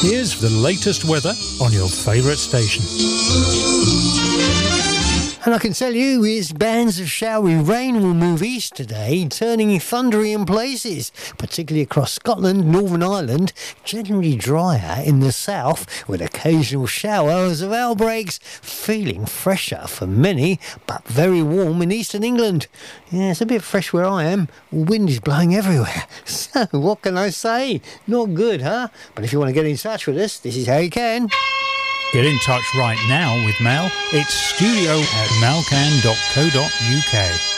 Here's the latest weather on your favourite station. And I can tell you, it's bands of showery rain will move east today, turning thundery in places, particularly across Scotland, Northern Ireland, generally drier in the south, with occasional showers of outbreaks, feeling fresher for many, but very warm in eastern England. Yeah, it's a bit fresh where I am. Wind is blowing everywhere. So, what can I say? Not good, huh? But if you want to get in touch with us, this is how you can. Get in touch right now with Mel. It's studio@malcan.co.uk.